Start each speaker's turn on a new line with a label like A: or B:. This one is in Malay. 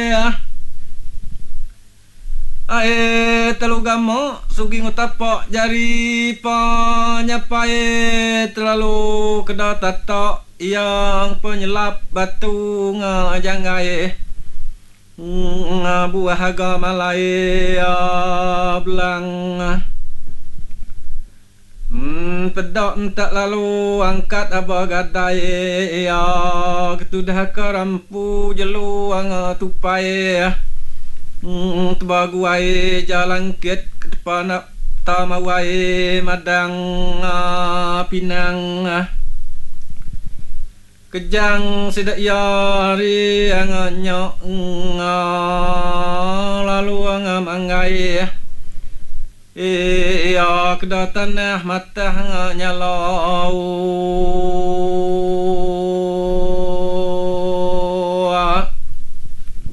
A: Ae telugamo sugi ngutapok jari penyapai terlalu kedal tatok yang penyelap batu ngajangai buah agama malai belang pedok tak lalu angkat abah gadai ketudah kerampu jeluang tupai tebaguai jalan kit ke depan tamawai madang pinang kejang sidak yari anganyok lalu angam angai kedatan mata nyalau